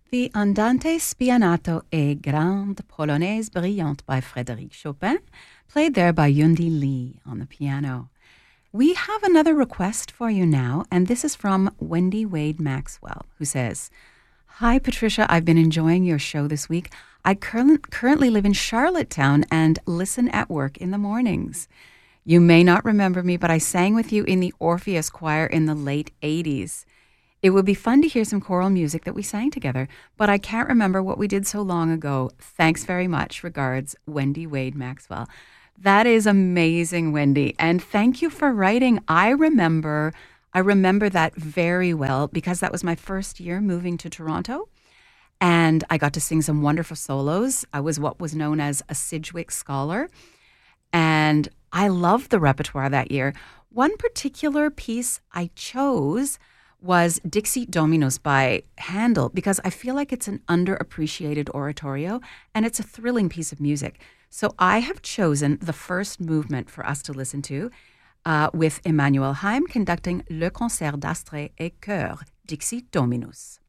The Andante spianato e Grande Polonaise Brillante by Frédéric Chopin, played there by Yundi Lee on the piano. We have another request for you now, and this is from Wendy Wade Maxwell, who says, "Hi, Patricia. I've been enjoying your show this week. I currently live in Charlottetown and listen at work in the mornings. You may not remember me, but I sang with you in the Orpheus Choir in the late 80s. It would be fun to hear some choral music that we sang together, but I can't remember what we did so long ago. Thanks very much. Regards, Wendy Wade Maxwell." That is amazing, Wendy. And thank you for writing. I remember that very well because that was my first year moving to Toronto. And I got to sing some wonderful solos. I was what was known as a Sidgwick scholar. And I loved the repertoire that year. One particular piece I chose was Dixit Dominus by Handel because I feel like it's an underappreciated oratorio and it's a thrilling piece of music. So I have chosen the first movement for us to listen to with Emmanuel Haim conducting Le Concert d'Astre et Chœur, Dixit Dominus.